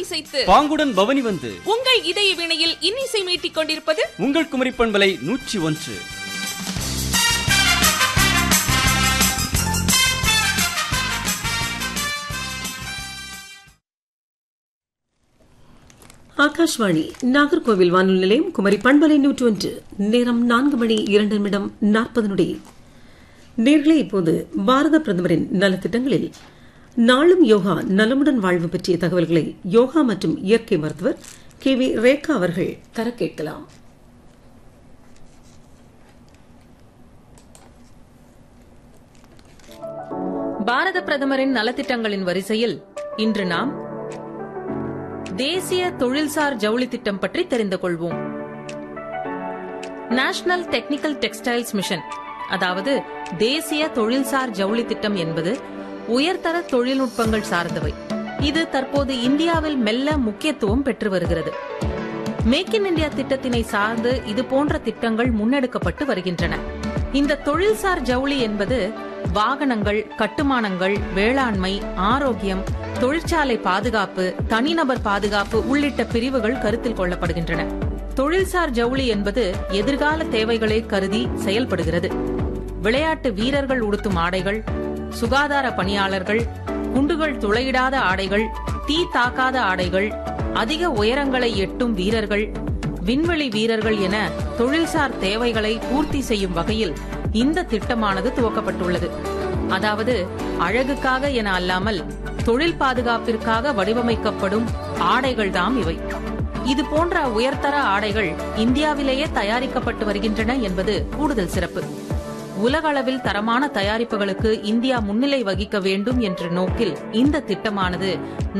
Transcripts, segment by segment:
இசைத்து பாங்குடன் பவனி வந்து உங்கள் இதய வினையில் இன்னிசை மீட்டிக் கொண்டிருப்பது உங்கள் குமரி பண்பலை 101. ஆகாஷ்வாணி நாகர்கோவில் வானொலி நிலையம் குமரி பண்பலை 101. நேரம் 4:02:40. நேர்களே, இப்போது பாரத பிரதமரின் நலத்திட்டங்களில் நாளும் யோகா நலமுடன் வாழ்வு பற்றிய தகவல்களை யோகா மற்றும் இயற்கை மருத்துவர் KV ரேகா அவர்கள் தர கேட்கலாம். பாரத பிரதமரின் நலத்திட்டங்களின் வரிசையில் இன்று நாம் தேசிய தொழில்சார் ஜவுளி திட்டம் பற்றி தெரிந்து கொள்வோம். நேஷனல் டெக்னிக்கல் டெக்ஸ்டைல்ஸ் மிஷன், அதாவது தேசிய தொழில்சார் ஜவுளி திட்டம் என்பது உயர்தர தொழில்நுட்பங்கள் சார்ந்தவை. இது தற்போது இந்தியாவில் மெல்ல முக்கியத்துவம் பெற்று வருகிறது. மேக் இன் இந்தியா திட்டத்தினை சார்ந்து இது போன்ற திட்டங்கள் முன்னெடுக்கப்பட்டு வருகின்றன. இந்த தொழில்சார் ஜவுளி என்பது வாகனங்கள், கட்டுமானங்கள், வேளாண்மை, ஆரோக்கியம், தொழிற்சாலை பாதுகாப்பு, தனிநபர் பாதுகாப்பு உள்ளிட்ட பிரிவுகள் கருத்தில் கொள்ளப்படுகின்றன. தொழில்சார் ஜவுளி என்பது எதிர்கால தேவைகளை கருதி செயல்படுகிறது. விளையாட்டு வீரர்கள் உடுத்தும் ஆடைகள், சுகாதார பணியாளர்கள், குண்டுகள் துளையிடாத ஆடைகள், தீ தாக்காத ஆடைகள், அதிக உயரங்களை எட்டும் வீரர்கள், விண்வெளி வீரர்கள் என தொழில்சார் தேவைகளை பூர்த்தி செய்யும் வகையில் இந்த திட்டமானது துவக்கப்பட்டுள்ளது. அதாவது அழகுக்காக என அல்லாமல் தொழில் பாதுகாப்பிற்காக வடிவமைக்கப்படும் ஆடைகள்தாம் இவை. இது போன்ற உயர்தர ஆடைகள் இந்தியாவிலேயே தயாரிக்கப்பட்டு வருகின்றன என்பது கூடுதல் சிறப்பு. உலக அளவில் தரமான தயாரிப்புகளுக்கு இந்தியா முன்னிலை வகிக்க வேண்டும் என்ற நோக்கில் இந்த திட்டமானது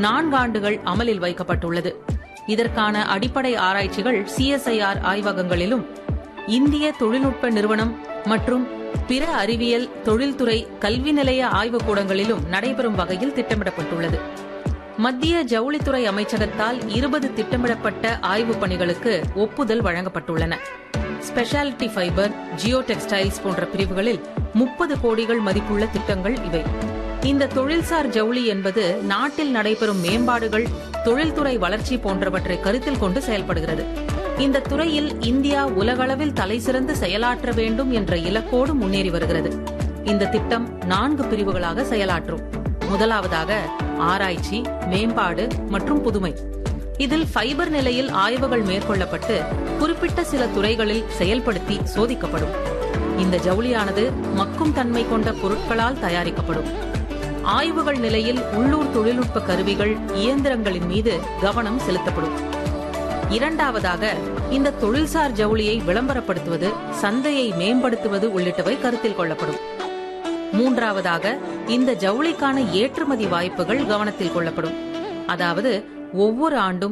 4 ஆண்டுகள் அமலில் வைக்கப்பட்டுள்ளது. இதற்கான அடிப்படை ஆராய்ச்சிகள் CSIR ஆய்வகங்களிலும் இந்திய தொழில்நுட்ப நிறுவனம் மற்றும் பிற அறிவியல், தொழில்துறை, கல்வி நிலைய ஆய்வுக்கூடங்களிலும் நடைபெறும் வகையில் திட்டமிடப்பட்டுள்ளது. மத்திய ஜவுளித்துறை அமைச்சகத்தால் 20 திட்டமிடப்பட்ட ஆய்வுப் பணிகளுக்கு ஒப்புதல் வழங்கப்பட்டுள்ளன. ஸ்பெஷாலிட்டி ஃபைபர், ஜியோ டெக்ஸ்டைல்ஸ் போன்ற பிரிவுகளில் 30 கோடிகள் மதிப்புள்ள திட்டங்கள் இவை. இந்த தொழில்சார் ஜவுளி என்பது நாட்டில் நடைபெறும் மேம்பாடுகள், தொழில்துறை வளர்ச்சி போன்றவற்றை கருத்தில் கொண்டு செயல்படுகிறது. இந்த துறையில் இந்தியா உலகளவில் தலைசிறந்து செயலாற்ற வேண்டும் என்ற இலக்கோடு முன்னேறி வருகிறது. இந்த திட்டம் 4 பிரிவுகளாக செயலாற்றும். முதலாவதாக ஆராய்ச்சி, மேம்பாடு மற்றும் புதுமை. இதில் ஃபைபர் நிலையில் ஆய்வுகள் மேற்கொள்ளப்பட்டு குறிப்பிட்ட சில துறைகளில் செயல்படுத்தி சோதிக்கப்படும். இந்த ஜவுளியானது மக்கும் தன்மை கொண்ட பொருட்களால் தயாரிக்கப்படும். ஆய்வுகள் நிலையில் உள்ளூர் தொழில்நுட்ப கருவிகள், இயந்திரங்களின் மீது கவனம் செலுத்தப்படும். இரண்டாவதாக இந்த தொழில்சார் ஜவுளியை விளம்பரப்படுத்துவது, சந்தையை மேம்படுத்துவது உள்ளிட்டவை கருத்தில் கொள்ளப்படும். மூன்றாவதாக இந்த ஜவுளிக்கான ஏற்றுமதி வாய்ப்புகள் கவனத்தில் கொள்ளப்படும். அதாவது ஒவ்வொரு ஆண்டும்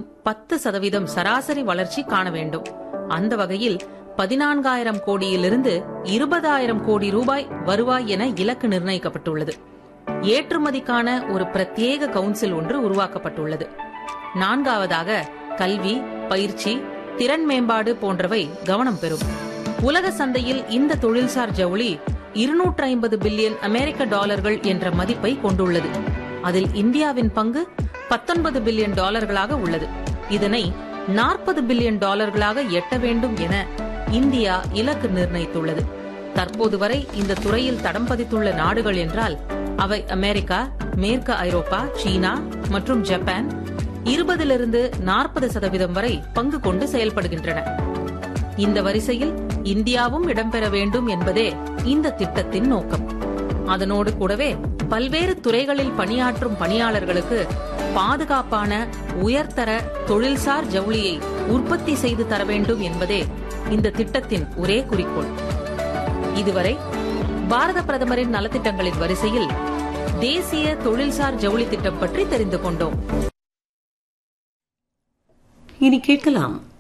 10% சராசரி வளர்ச்சி காண வேண்டும். அந்த வகையில் 14,000 கோடியிலிருந்து 20,000 கோடி ரூபாய் வருவாய் என இலக்கு நிர்ணயிக்கப்பட்டுள்ளது. ஏற்றுமதிக்கான ஒரு பிரத்யேக கவுன்சில் ஒன்று உருவாக்கப்பட்டுள்ளது. நான்காவதாக கல்வி, பயிற்சி, திறன் மேம்பாடு போன்றவை கவனம் பெறும். உலக சந்தையில் இந்த தொழில்சார் ஜவுளி 250 பில்லியன் அமெரிக்க டாலர்கள் என்ற மதிப்பை கொண்டுள்ளது. அதில் இந்தியாவின் பங்கு 19 பில்லியன் டாலர்களாக உள்ளது. இதனை 40 பில்லியன் டாலர்களாக எட்ட வேண்டும் என இந்தியா இலக்கு நிர்ணயித்துள்ளது. தற்போது வரை இந்த துறையில் தடம் பதித்துள்ள நாடுகள் என்றால் அவை அமெரிக்கா, மேற்கு ஐரோப்பா, சீனா மற்றும் ஜப்பான் 20லிருந்து 40% வரை பங்கு கொண்டு செயல்படுகின்றன. இந்த வரிசையில் இந்தியாவும் இடம்பெற வேண்டும் என்பதே இந்த திட்டத்தின் நோக்கம். அதனோடு கூடவே பல்வேறு துறைகளில் பணியாற்றும் பணியாளர்களுக்கு பாதுகாப்பான உயர்தர தொழில்சார் ஜவுளியை உற்பத்தி செய்து தர வேண்டும் என்பதே இந்த திட்டத்தின் ஒரே குறிக்கோள். இதுவரை பாரத பிரதமரின் நலத்திட்டங்களின் வரிசையில் தேசிய தொழில்சார் ஜவுளி திட்டம் பற்றி தெரிந்து கொண்டோம். இனி கேட்கலாம்